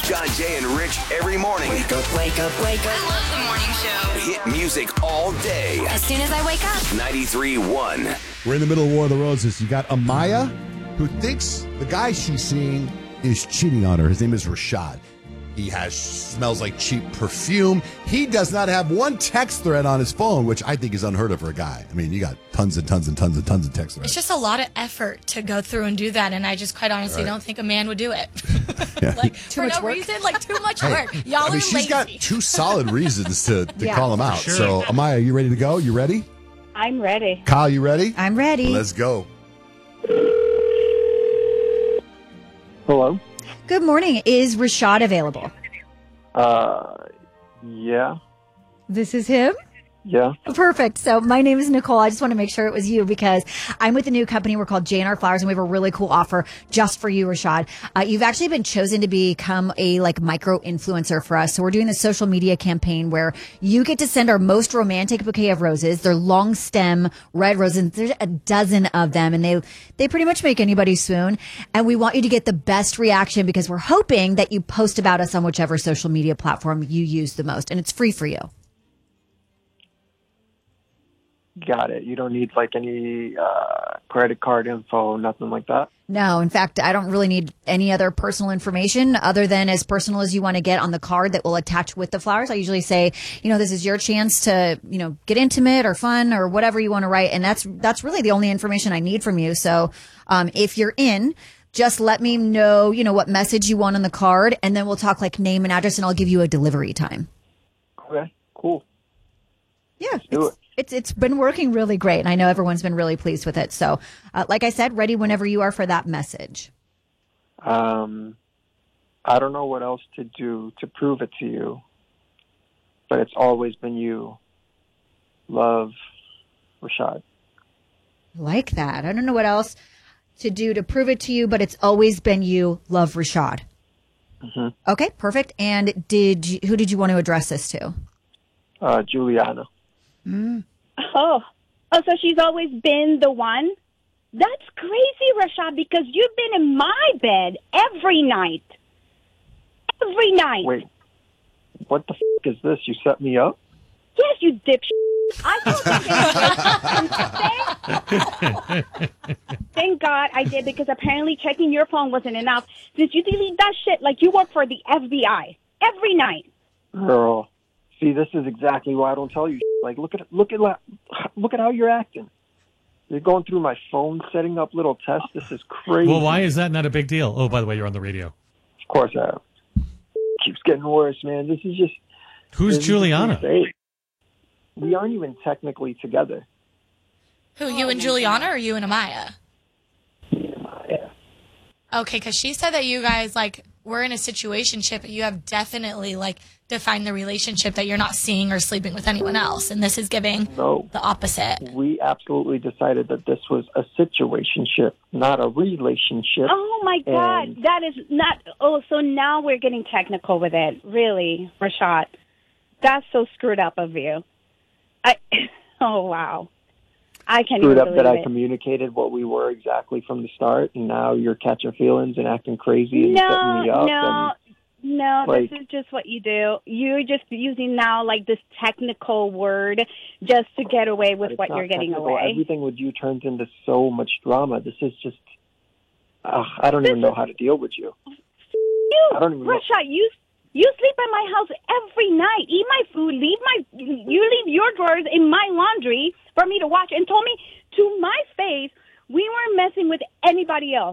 John, Jay, and Rich every morning. Wake up, wake up, wake up. I love the morning show. Hit music all day. As soon as I wake up. 93.1. We're in the middle of War of the Roses. You got Amaya, who thinks the guy she's seeing is cheating on her. His name is Rashad. He smells like cheap perfume. He does not have one text thread on his phone, which I think is unheard of for a guy. I mean, you got tons and tons and tons and tons of text threads. It's just a lot of effort to go through and do that, and I just quite honestly don't think a man would do it. Like for no reason, like too much work. Y'all are lazy. She's got two solid reasons to call him out. Sure. So, Amaya, you ready to go? You ready? I'm ready. Kyle, you ready? I'm ready. Let's go. Hello? Good morning. Is Rashad available? Yeah. This is him? Yeah. Perfect. So my name is Nicole. I just want to make sure it was you because I'm with a new company. We're called J&R Flowers, and we have a really cool offer just for you, Rashad. You've actually been chosen to become a micro influencer for us. So we're doing this social media campaign where you get to send our most romantic bouquet of roses. They're long stem red roses. There's a dozen of them, and they pretty much make anybody swoon. And we want you to get the best reaction because we're hoping that you post about us on whichever social media platform you use the most, and it's free for you. Got it. You don't need any credit card info, nothing like that? No, in fact, I don't really need any other personal information other than as personal as you want to get on the card that will attach with the flowers. I usually say, this is your chance to, get intimate or fun or whatever you want to write. And that's really the only information I need from you. So if you're in, just let me know, what message you want on the card, and then we'll talk name and address, and I'll give you a delivery time. Okay, cool. Yeah. Let's do it. It's been working really great, and I know everyone's been really pleased with it. So, like I said, ready whenever you are for that message. I don't know what else to do to prove it to you, but it's always been you. Love, Rashad. Like that. I don't know what else to do to prove it to you, but it's always been you. Love, Rashad. Mm-hmm. Okay, perfect. And who did you want to address this to? Juliana. Mm. Oh, so she's always been the one? That's crazy, Rashad, because you've been in my bed every night. Every night. Wait, what the is this? You set me up? Yes, you dipshit. I thought Thank God I did, because apparently checking your phone wasn't enough. Did you delete that shit like you work for the FBI? Every night. Girl. See, this is exactly why I don't tell you. Look at how you're acting. You're going through my phone, setting up little tests. This is crazy. Well, why is that not a big deal? Oh, by the way, you're on the radio. Of course I have. Keeps getting worse, man. This is just... Who's Juliana? We aren't even technically together. Who, you and Juliana or you and Amaya? Yeah. Okay, because she said that you guys, were in a situationship, but you have definitely, defined the relationship that you're not seeing or sleeping with anyone else. And this is giving the opposite. We absolutely decided that this was a situationship, not a relationship. Oh, my God. That is not... Oh, so now we're getting technical with it. Really, Rashad. That's so screwed up of you. Oh, wow. I can't screwed even up believe that I it. communicated what we were exactly from the start, and now you're catching feelings and acting crazy and setting me up. No, this is just what you do. You're just using now this technical word just to get away with what you're getting away. Everything with you turns into so much drama. This is just, I don't even know how to deal with you. I don't even know. Rashad, you sleep at my house every night. Eat my food. You leave your drawers in my laundry for me to wash, and told me to my face we weren't messing with anybody else.